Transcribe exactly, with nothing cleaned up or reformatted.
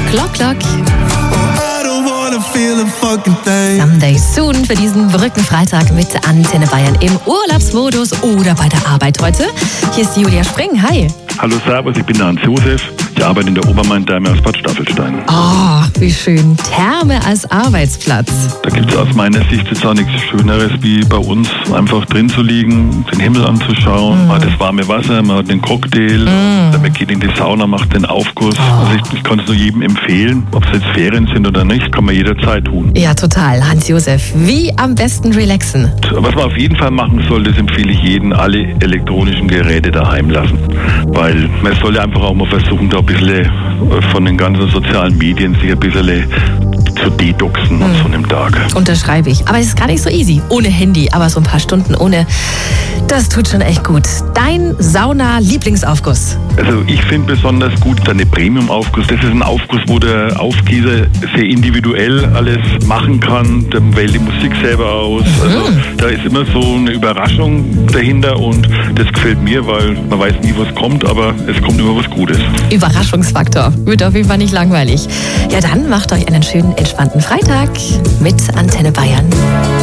Clock Clock. Someday Soon für diesen Brückenfreitag mit Antenne Bayern im Urlaubsmodus oder bei der Arbeit heute. Hier ist Julia Spring. Hi. Hallo, servus, ich bin der Hans-Josef. Ich arbeite in der Obermain-Therme aus Bad Staffelstein. Oh, wie schön. Therme als Arbeitsplatz. Da gibt es aus meiner Sicht jetzt auch nichts Schöneres, wie bei uns einfach drin zu liegen, den Himmel anzuschauen. Mm. Man hat das warme Wasser, man hat den Cocktail, mm. man geht in die Sauna, macht den Aufguss. Oh. Also ich, ich kann es nur jedem empfehlen, ob es jetzt Ferien sind oder nicht, kann man jederzeit tun. Ja, total. Hans-Josef, wie am besten relaxen? Was man auf jeden Fall machen soll, das empfehle ich jedem, alle elektronischen Geräte daheim lassen. Weil man soll ja einfach auch mal versuchen, da ein bisschen von den ganzen sozialen Medien sich ein bisschen zu detoxen an so einem Tag. Unterschreibe ich. Aber es ist gar nicht so easy. Ohne Handy, aber so ein paar Stunden ohne, das tut schon echt gut. Dein Sauna-Lieblingsaufguss? Also ich finde besonders gut deine Premium-Aufguss. Das ist ein Aufguss, wo der Aufgießer sehr individuell alles machen kann. Der wählt die Musik selber aus. Mhm. Also da ist immer so eine Überraschung dahinter und das gefällt mir, weil man weiß nie, was kommt, aber es kommt immer was Gutes. Überraschungsfaktor. Wird auf jeden Fall nicht langweilig. Ja, dann macht euch einen schönen, entspannten Freitag mit Antenne Bayern.